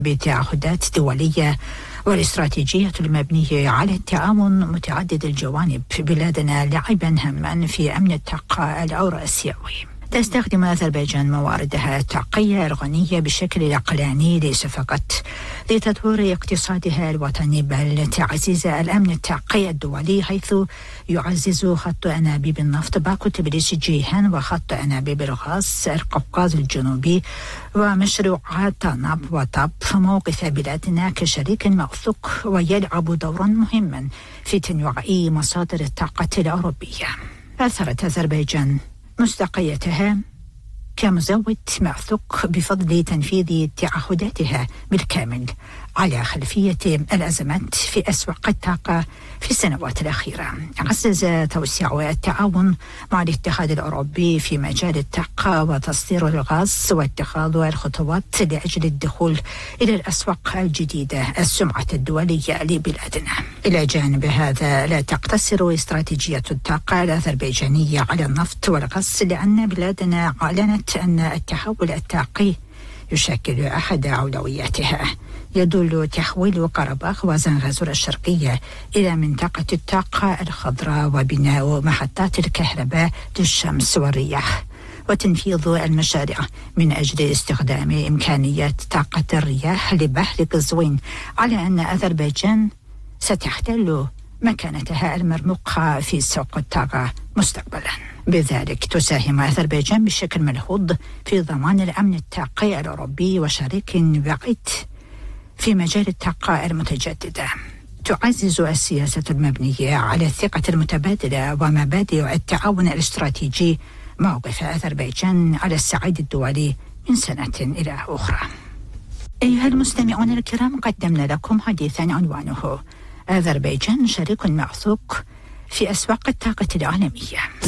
بتعهدات دولية والاستراتيجية المبنية على التعاون متعدد الجوانب في بلادنا لعبا هاما في أمن الطاقة الأوراسيوي. تستخدم أذربيجان مواردها الطاقية الغنية بشكل عقلاني ليس فقط لتطوير اقتصادها الوطني بل تعزيز الأمن الطاقي الدولي، حيث يعزز خط أنابيب النفط باكو تبريز جيهان وخط أنابيب الغاز القفقاز الجنوبي ومشروعات طناب وطاب. موقف بلادنا كشريك موثوق ويلعب دورا مهما في تنويع مصادر الطاقة الأوروبية. أثرت أذربيجان مصداقيتها كمزود موثوق بفضل تنفيذ تعهداتها بالكامل على خلفية الأزمات في أسواق الطاقة في السنوات الأخيرة. عزز توسيع التعاون مع الاتحاد الأوروبي في مجال الطاقة وتصدير الغاز واتخاذ الخطوات لأجل الدخول إلى الأسواق الجديدة السمعة الدولية لبلادنا. إلى جانب هذا لا تقتصر استراتيجية الطاقة الأذربيجانية على النفط والغاز، لأن بلادنا أعلنت أن التحول الطاقي يشكل أحد أولوياتها. يدل تحويل قرباخ وزنغازور الشرقية إلى منطقة الطاقة الخضراء وبناء محطات الكهرباء للشمس والرياح وتنفيذ المشاريع من أجل استخدام إمكانيات طاقة الرياح لبحر قزوين، على أن أذربيجان ستحتل مكانتها المرموقة في سوق الطاقة مستقبلا. بذلك تساهم أذربيجان بشكل ملحوظ في ضمان الأمن الطاقي الأوروبي وشريك بعيد في مجال الطاقة المتجددة. تعزز السياسة المبنية على الثقة المتبادلة ومبادئ التعاون الاستراتيجي موقف أذربيجان على الصعيد الدولي من سنة إلى أخرى. أيها المستمعون الكرام، قدمنا لكم حديثا عنوانه: أذربيجان شريك موثوق في أسواق الطاقة العالمية.